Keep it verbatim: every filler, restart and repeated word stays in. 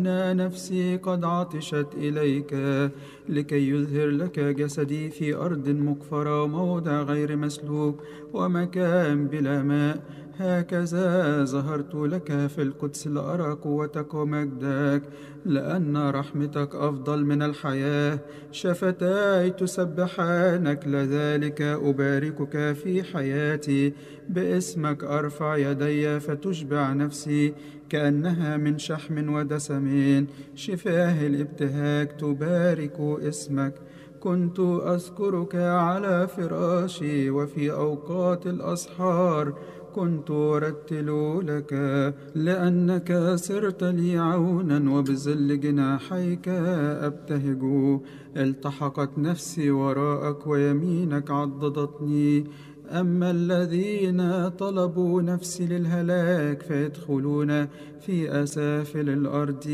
أنا نفسي قد عطشت إليك لكي يظهر لك جسدي في أرض مقفرة وموضع غير مسلوك ومكان بلا ماء. هكذا ظهرت لك في القدس لأرى قوتك ومجدك، لأن رحمتك أفضل من الحياة. شفتاي تسبحانك، لذلك أباركك في حياتي. باسمك أرفع يدي فتشبع نفسي كأنها من شحم ودسم. شفاه الابتهاج تبارك اسمك. كنت أذكرك على فراشي، وفي أوقات الأسحار كنت أرتل لك، لأنك صرت لي عونا وبظل جناحيك أبتهج. التحقت نفسي وراءك ويمينك عضدتني. أما الذين طلبوا نفسي للهلاك فيدخلون في أسافل الأرض.